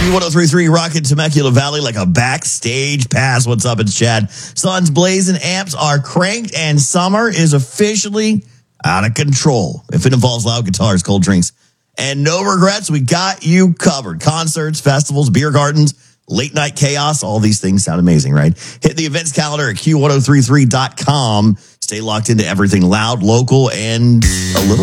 Q1033 rocking Temecula Valley like a backstage pass. What's up? It's Chad. Sun's blazing, amps are cranked, and summer is officially out of control. If it involves loud guitars, cold drinks, and no regrets, we got you covered. Concerts, festivals, beer gardens, late night chaos, all these things sound amazing, right? Hit the events calendar at Q1033.com. Stay locked into everything loud, local, and a little